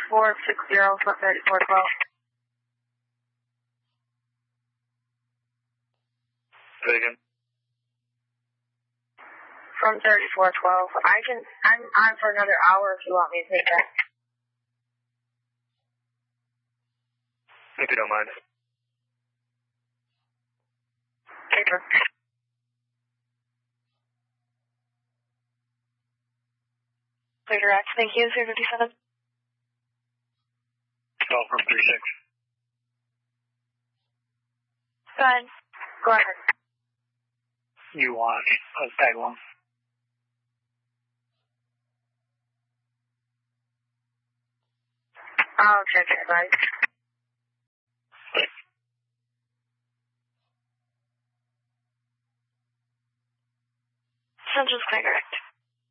3460 from 3412. Say again. From 3412. I'm on for another hour if you want me to take that. If you don't mind. Paper. Clear direct. Thank you. 357. Call from 36. Go ahead. Go ahead. You want a tag along? I'll check it, right? Central's clear direct.